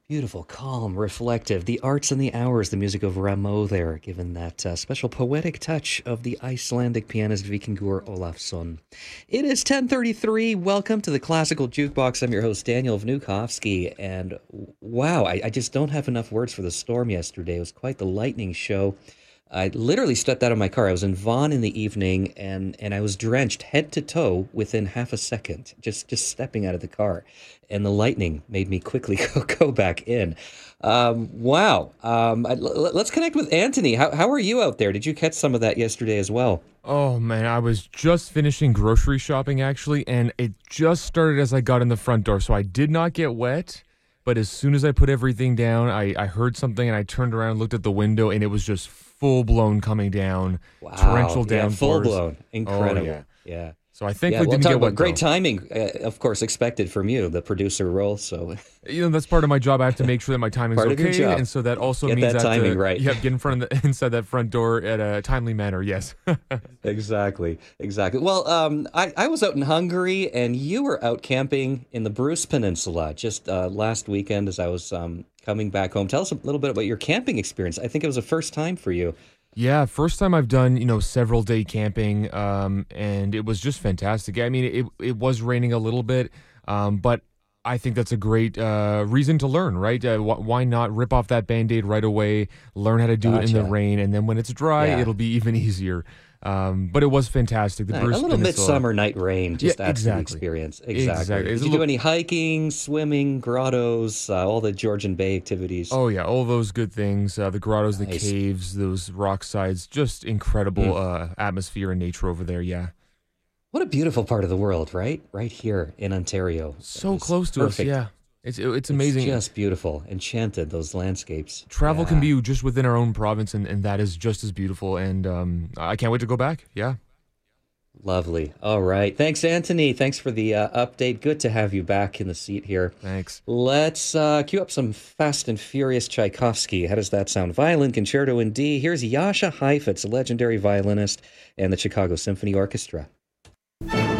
Beautiful, calm, reflective. The arts and the hours, the music of Rameau there, given that special poetic touch of the Icelandic pianist Vikingur Olafsson. It is 10:33. Welcome to the Classical Jukebox. I'm your host, Daniel Vnukovsky. And wow, I just don't have enough words for the storm yesterday. It was quite the lightning show. I literally stepped out of my car. I was in Vaughan in the evening, and I was drenched head to toe within half a second, just stepping out of the car. And the lightning made me quickly go back in. Wow. Let's connect with Anthony. How are you out there? Did you catch some of that yesterday as well? Oh man, I was just finishing grocery shopping actually, and it just started as I got in the front door, so I did not get wet. But as soon as I put everything down, I heard something and I turned around and looked at the window and it was just full blown coming down. Wow. Torrential Yeah, downpours. full blown. Incredible. Oh, yeah. Yeah. So I think Yeah, we well, didn't talk get about wet great though. timing, of course, expected from you, the producer role. So That's part of my job. I have to make sure that my timing's Part of your okay, job. and so that also Get means that I have timing to, right. Yeah, get in front of inside that front door at a timely manner. Yes. Exactly. Well, I was out in Hungary, and you were out camping in the Bruce Peninsula just last weekend as I was coming back home. Tell us a little bit about your camping experience. I think it was a first time for you. Yeah, first time I've done, several day camping, and it was just fantastic. I mean, it was raining a little bit, but I think that's a great reason to learn, right? Why not rip off that Band-Aid right away, learn how to do it in the Gotcha. rain, and then when it's dry, Yeah. it'll be even easier. But it was fantastic. The Nice. Bruce A little Peninsula. midsummer night rain just Yeah, adds to the exactly. experience. Exactly. Did It's a you do little- any hiking, swimming, grottos, all the Georgian Bay activities? Oh yeah, all those good things. The grottos, the Nice. caves, those rock sides, just incredible atmosphere and nature over there. Yeah. What a beautiful part of the world, right? Right here in Ontario. So It's close to perfect. us, yeah. It's amazing. It's just beautiful. Enchanted, those landscapes. Travel Yeah. can be just within our own province, and that is just as beautiful. And I can't wait to go back. Yeah. Lovely. All right. Thanks, Anthony. Thanks for the update. Good to have you back in the seat here. Thanks. Let's cue up some Fast and Furious Tchaikovsky. How does that sound? Violin Concerto in D. Here's Jascha Heifetz, a legendary violinist, and the Chicago Symphony Orchestra.